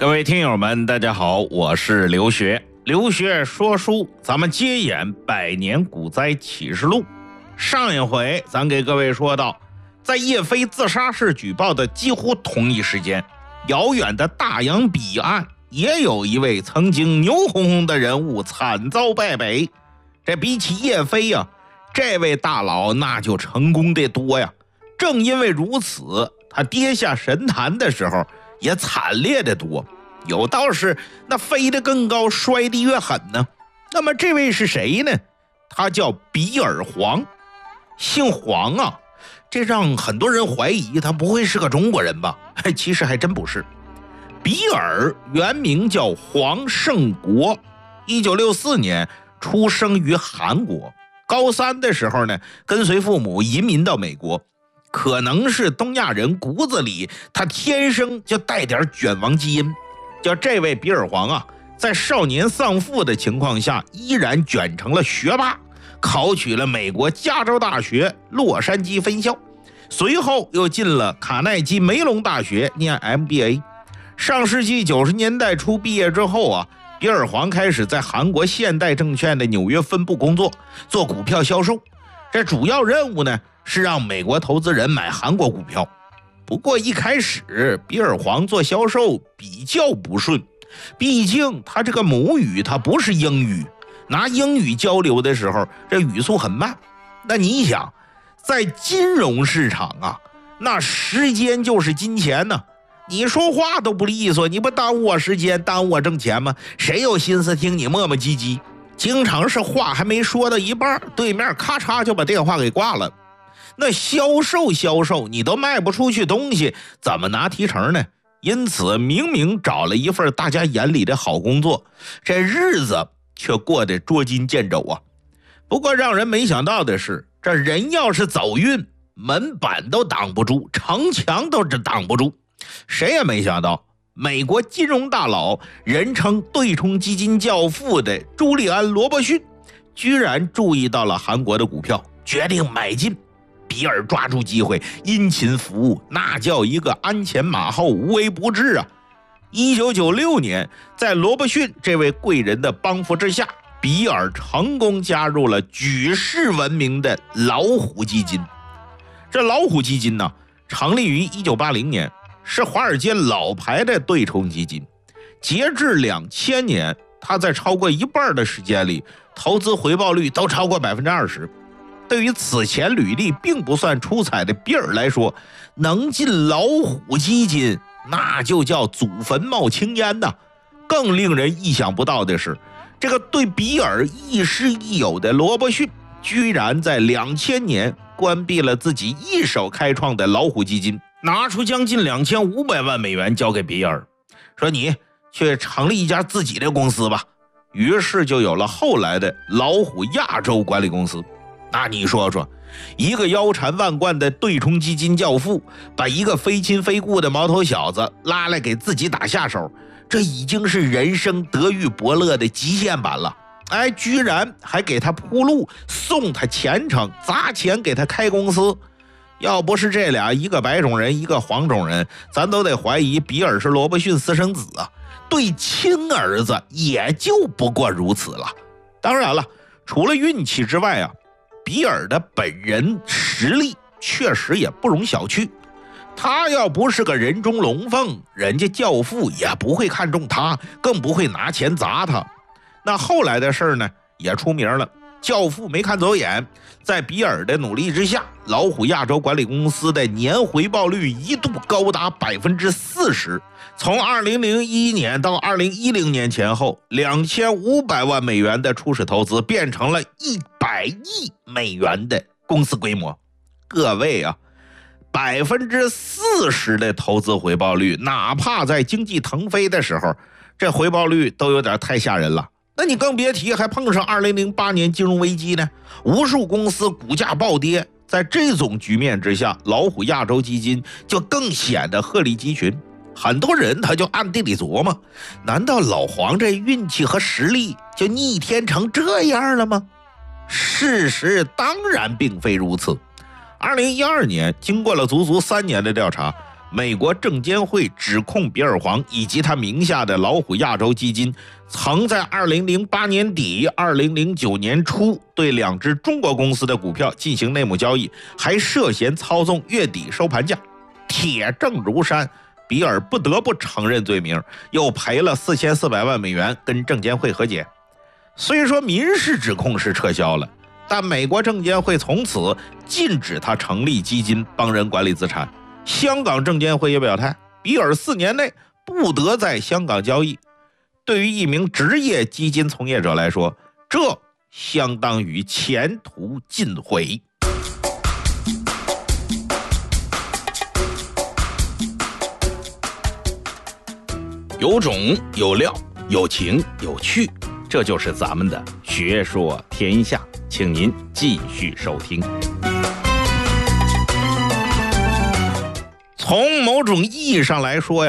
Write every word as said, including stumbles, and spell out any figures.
各位听友们，大家好，我是刘学。刘学说书，咱们接演百年股灾启示录。上一回咱给各位说到，在叶飞自杀式举报的几乎同一时间，遥远的大洋彼岸也有一位曾经牛哄哄的人物惨遭败北。这比起叶飞呀、啊，这位大佬那就成功的多呀。正因为如此，他跌下神坛的时候也惨烈的多。有道是那飞得更高，摔得越狠呢。那么这位是谁呢？他叫比尔黄，姓黄啊，这让很多人怀疑他不会是个中国人吧？其实还真不是。比尔原名叫黄胜国，一九六四年出生于韩国。高三的时候呢，跟随父母移民到美国。可能是东亚人骨子里他天生就带点卷王基因。叫这位比尔黄啊，在少年丧父的情况下，依然卷成了学霸，考取了美国加州大学洛杉矶分校，随后又进了卡耐基梅隆大学念 M B A。 上世纪九十年代初毕业之后啊，比尔黄开始在韩国现代证券的纽约分部工作，做股票销售。这主要任务呢，是让美国投资人买韩国股票。不过一开始比尔黄做销售比较不顺，毕竟他这个母语他不是英语，拿英语交流的时候这语速很慢。那你想，在金融市场啊，那时间就是金钱呢、啊，你说话都不利索，你不耽误我时间，耽误我挣钱吗？谁有心思听你磨磨唧唧？经常是话还没说到一半，对面咔嚓就把电话给挂了。那销售销售你都卖不出去东西，怎么拿提成呢？因此明明找了一份大家眼里的好工作，这日子却过得捉襟见肘啊。不过让人没想到的是，这人要是走运，门板都挡不住，城墙都是挡不住。谁也没想到，美国金融大佬，人称对冲基金教父的朱利安·罗伯逊，居然注意到了韩国的股票，决定买进。比尔抓住机会，殷勤服务，那叫一个鞍前马后，无微不至啊！一九九六年，在罗伯逊这位贵人的帮扶之下，比尔成功加入了举世闻名的老虎基金。这老虎基金呢，成立于一九八零年，是华尔街老牌的对冲基金。截至两千年，它在超过一半的时间里，投资回报率都超过百分之二十。对于此前履历并不算出彩的比尔来说，能进老虎基金那就叫祖坟冒青烟呐、啊！更令人意想不到的是，这个对比尔亦师亦友的罗伯逊居然在两千年关闭了自己一手开创的老虎基金，拿出将近两千五百万美元交给比尔，说你去成立一家自己的公司吧。于是就有了后来的老虎亚洲管理公司。那你说说，一个腰缠万贯的对冲基金教父，把一个非亲非故的毛头小子拉来给自己打下手，这已经是人生得遇伯乐的极限版了。哎，居然还给他铺路，送他前程，砸钱给他开公司。要不是这俩，一个白种人，一个黄种人，咱都得怀疑比尔是罗伯逊私生子啊。对亲儿子也就不过如此了。当然了，除了运气之外啊，比尔的本人实力确实也不容小觑。他要不是个人中龙凤，人家教父也不会看中他，更不会拿钱砸他。那后来的事呢，也出名了。教父没看走眼，在比尔的努力之下，老虎亚洲管理公司的年回报率一度高达百分之四十。从二零零一年到二零一零年前后，两千五百万美元的初始投资变成了一百亿美元的公司规模。各位啊，百分之四十的投资回报率，哪怕在经济腾飞的时候，这回报率都有点太吓人了。那你更别提还碰上二零零八年金融危机呢，无数公司股价暴跌。在这种局面之下，老虎亚洲基金就更显得鹤立鸡群。很多人他就暗地里琢磨，难道老黄这运气和实力就逆天成这样了吗？事实当然并非如此。二零一二年，经过了足足三年的调查， 美国证监会指控比尔黄以及他名下的老虎亚洲基金曾在二零零八年底、二零零九年初对两只中国公司的股票进行内幕交易，还涉嫌操纵月底收盘价。铁证如山，比尔不得不承认罪名，又赔了四千四百万美元跟证监会和解。虽说民事指控是撤销了，但美国证监会从此禁止他成立基金帮人管理资产。香港证监会也表态，比尔四年内不得在香港交易。对于一名职业基金从业者来说，这相当于前途尽毁。有种有料，有情有趣，这就是咱们的学说天下，请您继续收听。从某种意义上来说呀，